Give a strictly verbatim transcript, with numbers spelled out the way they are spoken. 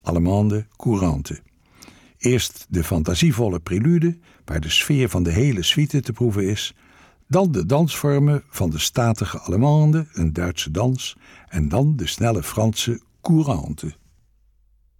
Allemande courante. Eerst de fantasievolle prelude, waar de sfeer van de hele suite te proeven is. Dan de dansvormen van de statige Allemande, een Duitse dans. En dan de snelle Franse courante.